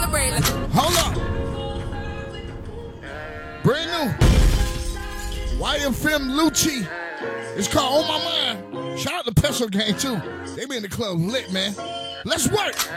celebrate. Hold up. Brand new. YFM Lucci. It's called On My Mind. Shout out to Peso Gang, too. They be in the club lit, man. Let's work.